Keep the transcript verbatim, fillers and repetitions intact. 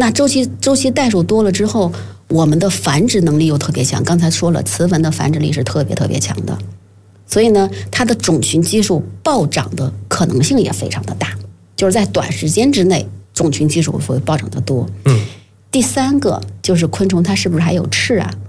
那周期周期代数多了之后，我们的繁殖能力又特别强。刚才说了，雌蚊的繁殖力是特别特别强的，所以呢，它的种群基数暴涨的可能性也非常的大，就是在短时间之内，种群基数会暴涨的多。 嗯。 第三个就是昆虫它是不是还有翅啊？